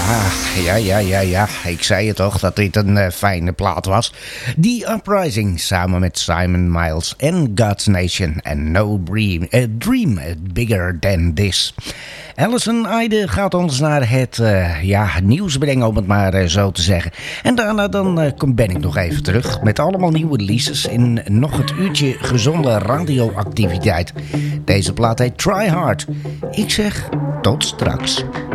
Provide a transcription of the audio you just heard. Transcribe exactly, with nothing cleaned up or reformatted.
ja, ja, ja, ja. Ik zei het toch dat dit een uh, fijne plaat was. The Uprising samen met Simon Miles en God's Nation en No Dream, uh, Dream Bigger Than This. Alison Eide gaat ons naar het uh, ja, nieuws brengen, om het maar uh, zo te zeggen. En daarna dan uh, ben ik nog even terug met allemaal nieuwe releases in nog het uurtje gezonde radioactiviteit. Deze plaat heet Try Hard. Ik zeg tot straks.